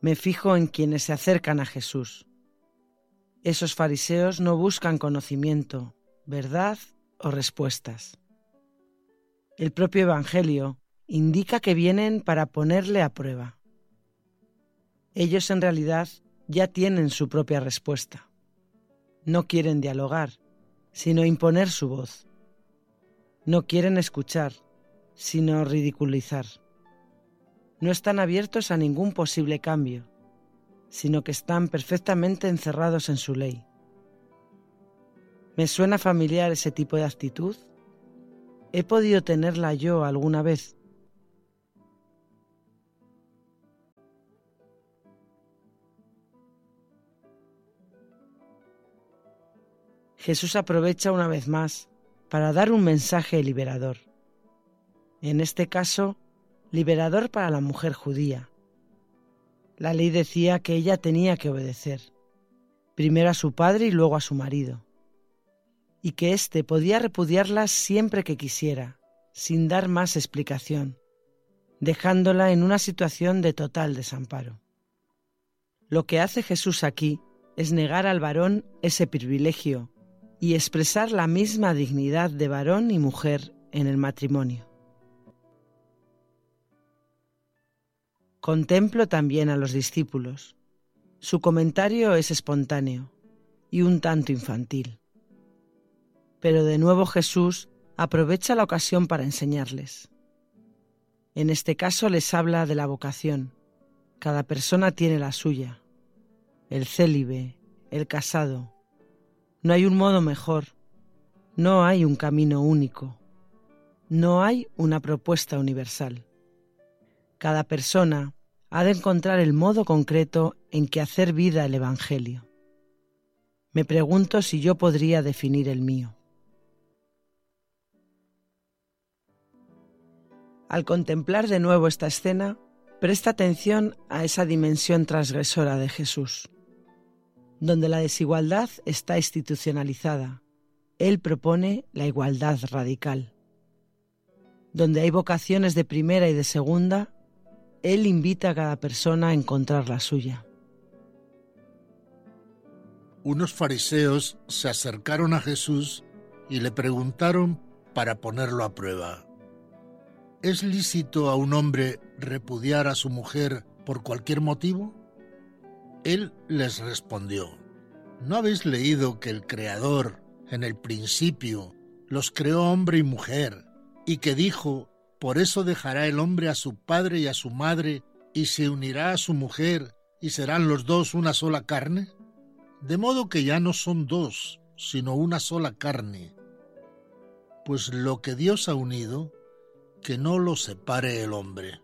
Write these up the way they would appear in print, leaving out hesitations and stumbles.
Me fijo en quienes se acercan a Jesús. Esos fariseos no buscan conocimiento, verdad o respuestas. El propio Evangelio indica que vienen para ponerle a prueba. Ellos en realidad ya tienen su propia respuesta. No quieren dialogar, sino imponer su voz. No quieren escuchar, sino ridiculizar. No están abiertos a ningún posible cambio, sino que están perfectamente encerrados en su ley. ¿Me suena familiar ese tipo de actitud? ¿He podido tenerla yo alguna vez? Jesús aprovecha una vez más para dar un mensaje liberador. En este caso, liberador para la mujer judía. La ley decía que ella tenía que obedecer, primero a su padre y luego a su marido, y que éste podía repudiarla siempre que quisiera, sin dar más explicación, dejándola en una situación de total desamparo. Lo que hace Jesús aquí es negar al varón ese privilegio y expresar la misma dignidad de varón y mujer en el matrimonio. Contemplo también a los discípulos. Su comentario es espontáneo y un tanto infantil. Pero de nuevo Jesús aprovecha la ocasión para enseñarles. En este caso les habla de la vocación. Cada persona tiene la suya. El célibe, el casado. No hay un modo mejor. No hay un camino único. No hay una propuesta universal. Cada persona ha de encontrar el modo concreto en que hacer vida el Evangelio. Me pregunto si yo podría definir el mío. Al contemplar de nuevo esta escena, presta atención a esa dimensión transgresora de Jesús. Donde la desigualdad está institucionalizada, Él propone la igualdad radical. Donde hay vocaciones de primera y de segunda, Él invita a cada persona a encontrar la suya. Unos fariseos se acercaron a Jesús y le preguntaron para ponerlo a prueba: ¿es lícito a un hombre repudiar a su mujer por cualquier motivo? Él les respondió: ¿no habéis leído que el Creador, en el principio, los creó hombre y mujer, y que dijo: por eso dejará el hombre a su padre y a su madre, y se unirá a su mujer, y serán los dos una sola carne? De modo que ya no son dos, sino una sola carne. Pues lo que Dios ha unido, que no lo separe el hombre.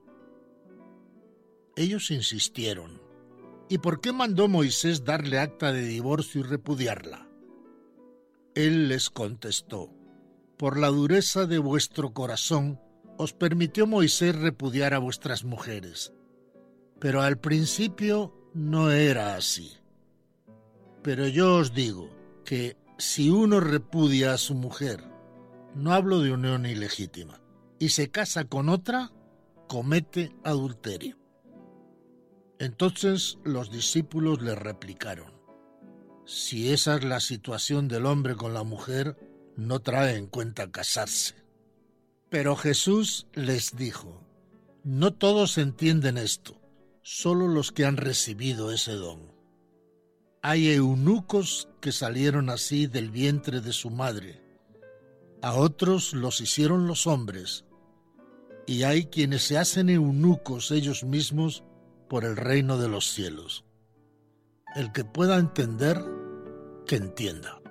Ellos insistieron: ¿y por qué mandó Moisés darle acta de divorcio y repudiarla? Él les contestó: por la dureza de vuestro corazón os permitió Moisés repudiar a vuestras mujeres, pero al principio no era así. Pero yo os digo que si uno repudia a su mujer, no hablo de unión ilegítima, y se casa con otra, comete adulterio. Entonces los discípulos le replicaron: si esa es la situación del hombre con la mujer, no trae en cuenta casarse. Pero Jesús les dijo: no todos entienden esto, solo los que han recibido ese don. Hay eunucos que salieron así del vientre de su madre, a otros los hicieron los hombres, y hay quienes se hacen eunucos ellos mismos por el reino de los cielos. El que pueda entender, que entienda.